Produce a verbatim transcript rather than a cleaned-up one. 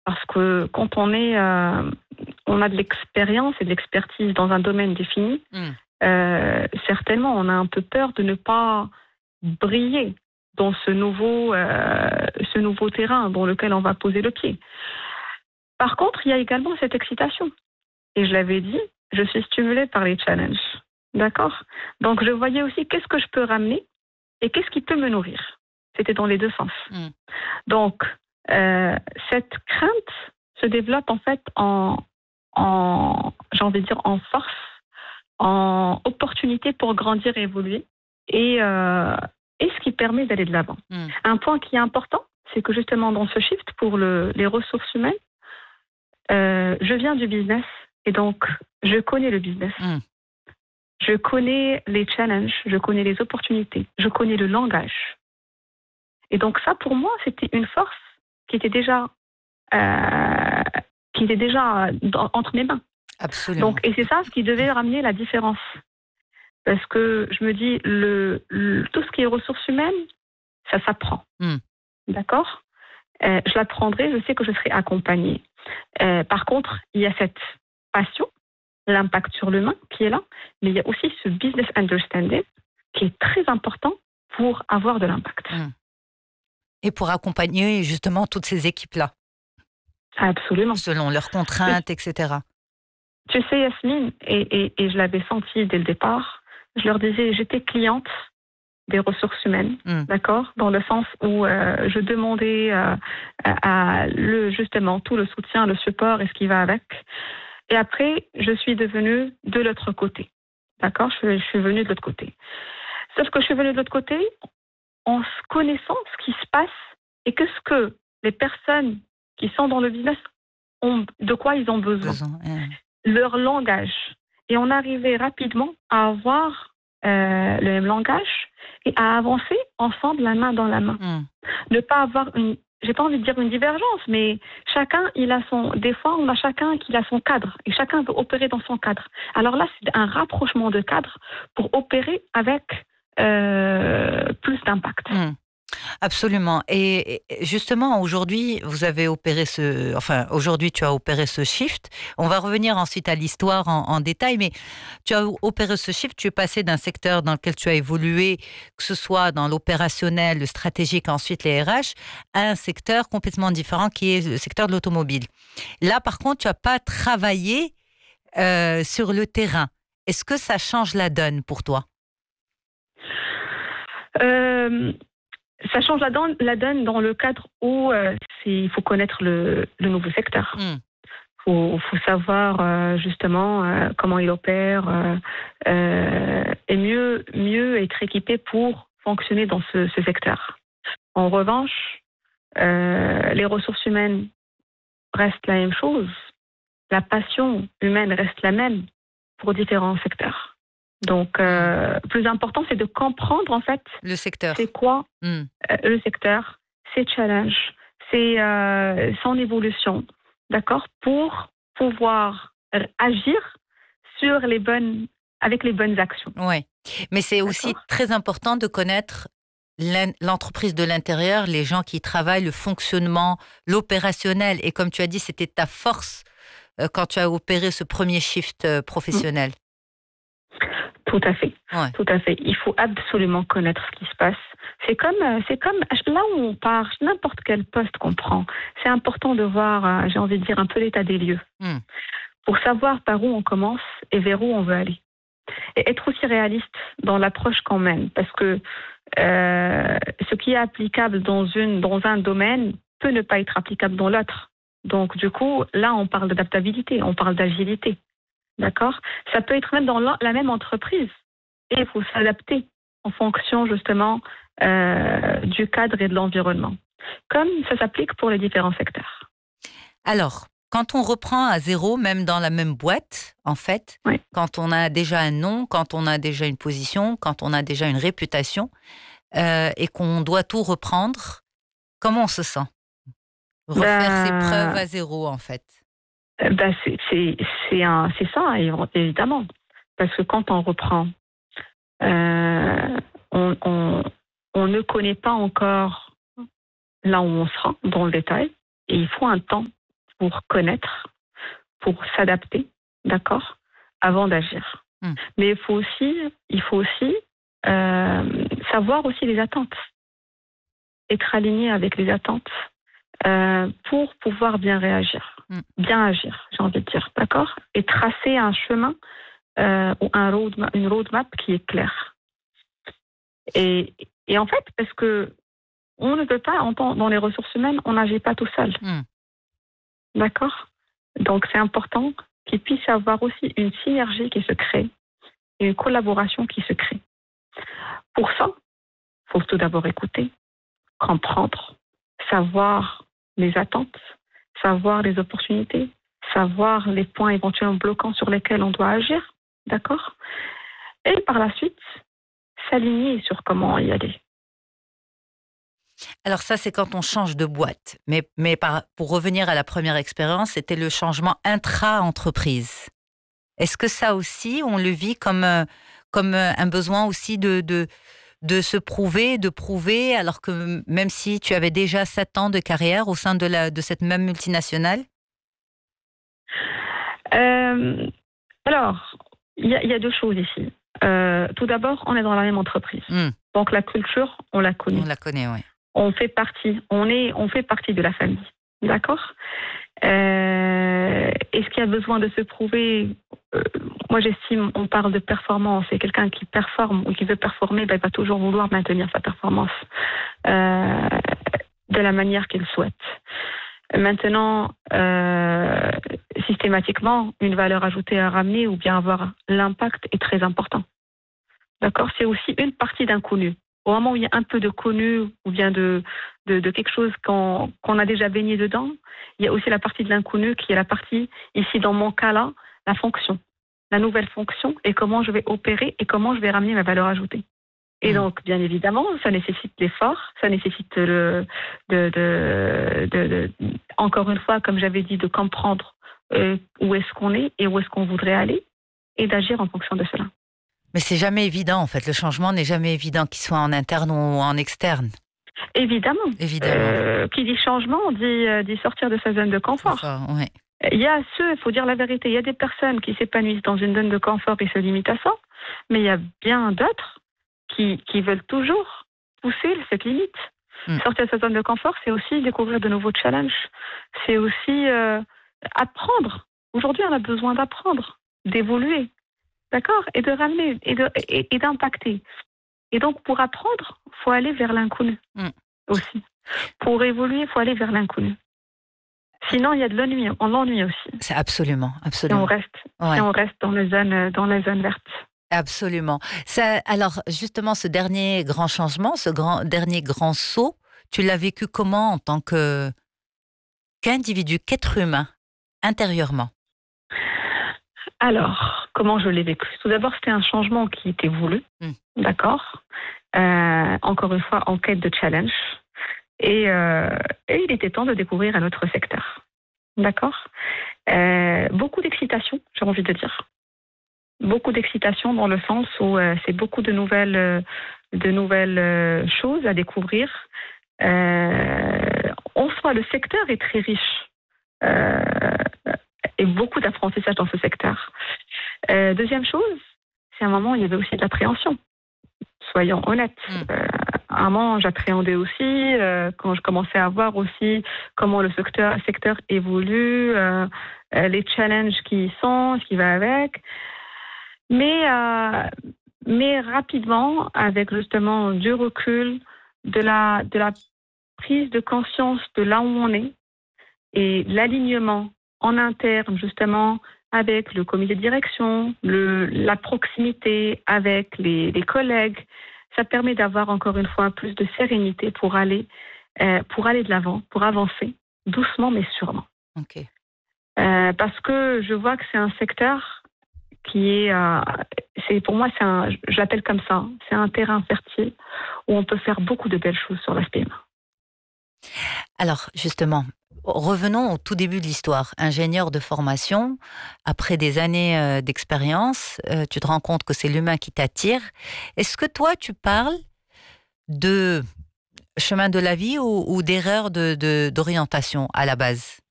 Parce que quand on est, euh, on a de l'expérience et de l'expertise dans un domaine défini, Mm. euh, certainement, on a un peu peur de ne pas briller dans ce nouveau, euh, ce nouveau terrain dans lequel on va poser le pied. Par contre, il y a également cette excitation. Et je l'avais dit, je suis stimulée par les challenges. D'accord? Donc, je voyais aussi qu'est-ce que je peux ramener et qu'est-ce qui peut me nourrir. C'était dans les deux sens. Mm. Donc, euh, cette crainte se développe en fait en, en j'ai envie de dire, en force, en opportunité pour grandir et évoluer, et, euh, et ce qui permet d'aller de l'avant. Mm. Un point qui est important, c'est que justement dans ce shift pour le, les ressources humaines, euh, je viens du business et donc je connais le business. Mm. Je connais les challenges, je connais les opportunités, je connais le langage. Et donc ça, pour moi, c'était une force qui était déjà, euh, qui était déjà dans, entre mes mains. Absolument. Donc, et c'est ça ce qui devait ramener la différence. Parce que je me dis, le, le, tout ce qui est ressources humaines, ça s'apprend. Mm. D'accord? euh, Je l'apprendrai, je sais que je serai accompagnée. Euh, par contre, il y a cette passion, l'impact sur l'humain qui est là, mais il y a aussi ce business understanding qui est très important pour avoir de l'impact. Mm. Et pour accompagner justement toutes ces équipes-là. Absolument. Selon leurs contraintes, et cetera. Tu sais, Yasmine, et, et, et je l'avais senti dès le départ, je leur disais, j'étais cliente des ressources humaines, Mm. d'accord, dans le sens où euh, je demandais euh, à, à le, justement tout le soutien, le support et ce qui va avec. Et après, je suis devenue de l'autre côté, d'accord, je, je suis venue de l'autre côté. Sauf que je suis venue de l'autre côté en connaissant ce qui se passe et que ce que les personnes qui sont dans le business ont, de quoi ils ont besoin. Besoin, mm. Leur langage. Et on arrivait rapidement à avoir euh, le même langage et à avancer ensemble, la main dans la main. Mm. Ne pas avoir une, j'ai pas envie de dire une divergence, mais chacun, il a son, des fois, on a chacun qui a son cadre et chacun veut opérer dans son cadre. Alors là, c'est un rapprochement de cadre pour opérer avec euh, plus d'impact. Mm. Absolument. Et justement, aujourd'hui, vous avez opéré ce... Enfin, aujourd'hui, tu as opéré ce shift. On va revenir ensuite à l'histoire en, en détail, mais tu as opéré ce shift. Tu es passé d'un secteur dans lequel tu as évolué, que ce soit dans l'opérationnel, le stratégique, ensuite les R H, à un secteur complètement différent qui est le secteur de l'automobile. Là, par contre, tu n'as pas travaillé euh, sur le terrain. Est-ce que ça change la donne pour toi? euh... Ça change la donne, la donne dans le cadre où euh, il faut connaître le, le nouveau secteur. Il Mm. faut, faut savoir euh, justement euh, comment il opère euh, euh, et mieux, mieux être équipé pour fonctionner dans ce, ce secteur. En revanche, euh, les ressources humaines restent la même chose. La passion humaine reste la même pour différents secteurs. Donc, euh, mm. plus important, c'est de comprendre en fait le secteur. C'est quoi mm. euh, le secteur, ses challenges, c'est euh, son évolution, d'accord, pour pouvoir agir sur les bonnes, avec les bonnes actions. Oui, mais c'est d'accord. Aussi très important de connaître l'entreprise de l'intérieur, les gens qui travaillent, le fonctionnement, l'opérationnel. Et comme tu as dit, c'était ta force euh, quand tu as opéré ce premier shift euh, professionnel. Tout à fait, ouais. Tout à fait. Il faut absolument connaître ce qui se passe. C'est comme, c'est comme là où on part, n'importe quel poste qu'on prend, c'est important de voir, j'ai envie de dire, un peu l'état des lieux, mm. pour savoir par où on commence et vers où on veut aller. Et être aussi réaliste dans l'approche qu'on mène, parce que euh, ce qui est applicable dans, une, dans un domaine peut ne pas être applicable dans l'autre. Donc, du coup, là, on parle d'adaptabilité, on parle d'agilité. D'accord? Ça peut être même dans la, la même entreprise. Et il faut s'adapter en fonction, justement, euh, du cadre et de l'environnement. Comme ça s'applique pour les différents secteurs. Alors, quand on reprend à zéro, même dans la même boîte, en fait, oui. quand on a déjà un nom, quand on a déjà une position, quand on a déjà une réputation, euh, et qu'on doit tout reprendre, comment on se sent? Refaire ben... ses preuves à zéro, en fait. Ben c'est, c'est, c'est, un, c'est ça, évidemment. Parce que quand on reprend, euh, on, on, on ne connaît pas encore là où on sera dans le détail. Et il faut un temps pour connaître, pour s'adapter, d'accord, avant d'agir. Mm. Mais il faut aussi, il faut aussi euh, savoir aussi les attentes, être aligné avec les attentes euh, pour pouvoir bien réagir, mm. bien agir, j'ai envie de dire, d'accord, et tracer un chemin euh, ou un roadmap, une roadmap qui est claire. Et, et en fait, parce que on ne peut pas, dans les ressources humaines, on n'agit pas tout seul. Mm. D'accord ? Donc, c'est important qu'il puisse y avoir aussi une synergie qui se crée et une collaboration qui se crée. Pour ça, il faut tout d'abord écouter, comprendre, savoir les attentes, savoir les opportunités, savoir les points éventuellement bloquants sur lesquels on doit agir. D'accord ? Et par la suite, s'aligner sur comment y aller. Alors ça, c'est quand on change de boîte. Mais, mais par, pour revenir à la première expérience, c'était le changement intra-entreprise. Est-ce que ça aussi, on le vit comme, comme un besoin aussi de, de, de se prouver, de prouver, alors que même si tu avais déjà sept ans de carrière au sein de, la, de cette même multinationale? euh, Alors, il y, y a deux choses ici. Euh, tout d'abord, on est dans la même entreprise. Mm. Donc la culture, on la connaît. On la connaît, oui. On fait partie, on est, on fait partie de la famille, d'accord. Euh, Est-ce qu'il y a besoin de se prouver? euh, Moi, j'estime, on parle de performance. Et quelqu'un qui performe ou qui veut performer, ben, il va toujours vouloir maintenir sa performance euh, de la manière qu'il souhaite. Maintenant, euh, systématiquement, une valeur ajoutée à ramener ou bien avoir l'impact est très important, d'accord. C'est aussi une partie d'inconnu. Au moment où il y a un peu de connu ou bien de, de, de quelque chose qu'on, qu'on a déjà baigné dedans, il y a aussi la partie de l'inconnu qui est la partie, ici dans mon cas-là, la fonction, la nouvelle fonction et comment je vais opérer et comment je vais ramener ma valeur ajoutée. Et donc, bien évidemment, ça nécessite l'effort, ça nécessite le, de, de, de, de, encore une fois, comme j'avais dit, de comprendre euh, où est-ce qu'on est et où est-ce qu'on voudrait aller et d'agir en fonction de cela. Mais c'est jamais évident, en fait. Le changement n'est jamais évident, qu'il soit en interne ou en externe. Évidemment. Évidemment. Euh, qui dit changement, dit, euh, dit sortir de sa zone de confort. Ça, ouais. Il y a ceux, il faut dire la vérité, il y a des personnes qui s'épanouissent dans une zone de confort et se limitent à ça, mais il y a bien d'autres qui, qui veulent toujours pousser cette limite. Mm. Sortir de sa zone de confort, c'est aussi découvrir de nouveaux challenges. C'est aussi euh, apprendre. Aujourd'hui, on a besoin d'apprendre, d'évoluer. D'accord, et de ramener et, de, et, et d'impacter. Et donc, pour apprendre, il faut aller vers l'inconnu mm. aussi. Pour évoluer, il faut aller vers l'inconnu. Sinon, il y a de l'ennui, on l'ennuie aussi. C'est absolument, absolument. Et on reste, ouais. et on reste dans les zones, dans les zones vertes. Absolument. Ça, alors, justement, ce dernier grand changement, ce grand, dernier grand saut, tu l'as vécu comment en tant que, qu'individu, qu'être humain, intérieurement? Alors, comment je l'ai vécu? Tout d'abord, c'était un changement qui était voulu, mm. d'accord. Euh, encore une fois, en quête de challenge. Et, euh, et il était temps de découvrir un autre secteur, d'accord. Euh, beaucoup d'excitation, j'ai envie de dire. Beaucoup d'excitation dans le sens où euh, c'est beaucoup de nouvelles, euh, de nouvelles euh, choses à découvrir. Euh, en soi, le secteur est très riche. Euh, et beaucoup d'apprentissage dans ce secteur. Euh, deuxième chose, c'est un moment où il y avait aussi de l'appréhension. Soyons honnêtes. Mm. Euh, à un moment, j'appréhendais aussi euh, quand je commençais à voir aussi comment le secteur, secteur évolue, euh, euh, les challenges qui y sont, ce qui va avec. Mais, euh, mais rapidement, avec justement du recul, de la, de la prise de conscience de là où on est et l'alignement en interne, justement, avec le comité de direction, le, la proximité avec les, les collègues, ça permet d'avoir encore une fois plus de sérénité pour aller, euh, pour aller de l'avant, pour avancer, doucement mais sûrement. Okay. Euh, parce que je vois que c'est un secteur qui est, euh, c'est, pour moi, c'est un, je l'appelle comme ça, c'est un terrain fertile où on peut faire beaucoup de belles choses sur l'aspect humain. Alors, justement, revenons au tout début de l'histoire. Ingénieur de formation, après des années euh, d'expérience, euh, tu te rends compte que c'est l'humain qui t'attire. Est-ce que toi, tu parles de chemin de la vie ou, ou d'erreur de, de, d'orientation à la base?